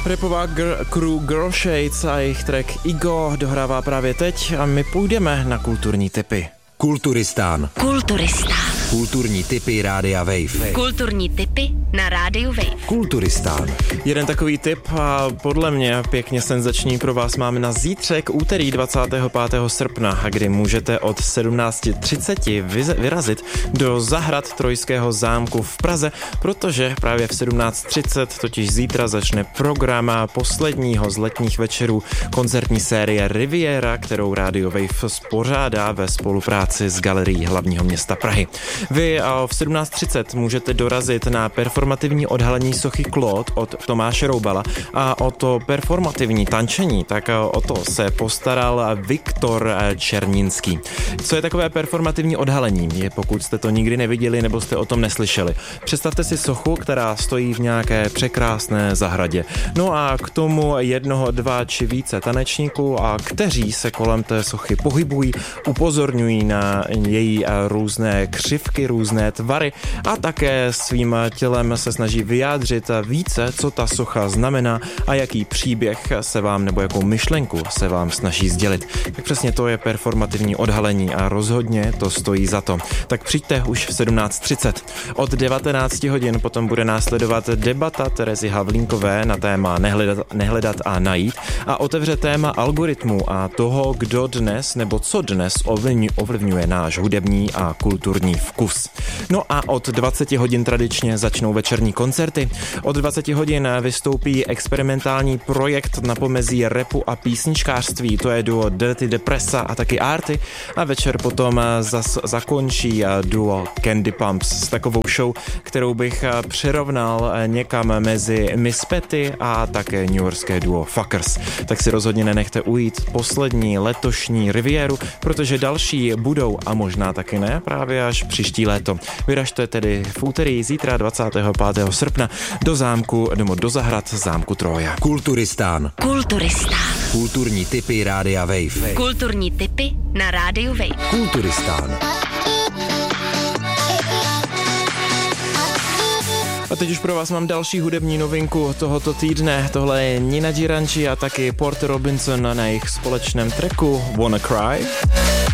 Rapová crew Girl Shades a jejich track Ego dohrává právě teď a my půjdeme na kulturní tipy. Kulturistán. Kulturní tipy Rádia Wave. Kulturní tipy na Rádiu Wave. Kulturistán. Jeden takový tip a podle mě pěkně senzační pro vás máme na zítřek, úterý 25. srpna, kdy můžete od 17:30 vyrazit do zahrad Trojského zámku v Praze, protože právě v 17:30 totiž zítra začne program posledního z letních večerů koncertní série Riviera, kterou Radio Wave spořádá ve spolupráci s Galerií hlavního města Prahy. Vy v 17:30 můžete dorazit na performativní odhalení sochy Claude od Tomáše Roubala a o to performativní tančení, tak o to se postaral Viktor Černínský. Co je takové performativní odhalení? Je, pokud jste to nikdy neviděli nebo jste o tom neslyšeli. Představte si sochu, která stojí v nějaké překrásné zahradě. No a k tomu jednoho, dva či více tanečníků, a kteří se kolem té sochy pohybují, upozorňují na její různé křivky, různé tvary a také svým tělem se snaží vyjádřit více, co ta socha znamená a jaký příběh se vám nebo jakou myšlenku se vám snaží sdělit. Tak přesně to je performativní odhalení a rozhodně to stojí za to. Tak přijďte už v 17:30. Od 19 hodin potom bude následovat debata Terezy Havlínkové na téma nehledat a najít a otevře téma algoritmu a toho, kdo dnes nebo co dnes ovlivňuje náš hudební a kulturní vkus. No a od 20 hodin tradičně začnou večerní koncerty. Od 20 hodin vystoupí experimentální projekt na pomezí rapu a písničkářství, to je duo Dirty Depressa a taky Arty, a večer potom zakončí duo Candy Pumps s takovou show, kterou bych přirovnal někam mezi Miss Petty a také newyorské duo Fuckers. Tak si rozhodně nenechte ujít poslední letošní Rivieru, protože další budou a možná taky ne, právě až příští léto. Vyražte tedy v úterý zítra 25. srpna do zámku, nebo do zahrad zámku Troja. Kulturistán. Kulturní tipy Rádia Wave. Kulturní tipy na Rádiu Wave. Kulturistán. A teď už pro vás mám další hudební novinku tohoto týdne. Tohle je Nina Giranci a taky Porter Robinson na jejich společném tracku Wanna Cry.